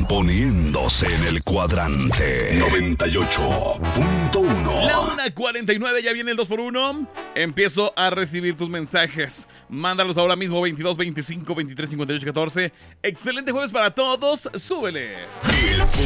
poniéndose en el cuadrante 98.1. La 1:49, ya viene el 2x1. Empiezo a recibir tus mensajes. Mándalos ahora mismo, 22 25 23 58 14. Excelente jueves para todos. Súbele.